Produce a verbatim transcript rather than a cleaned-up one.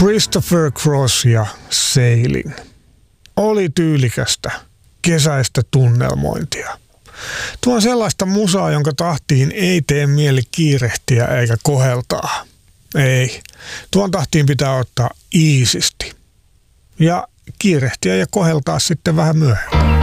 Christopher Cross ja Sailing. Oli tyylikästä, kesäistä tunnelmointia. Tuo on sellaista musaa, jonka tahtiin ei tee mieli kiirehtiä eikä koheltaa. Ei, tuon tahtiin pitää ottaa iisisti. Ja kiirehtiä ja koheltaa sitten vähän myöhemmin.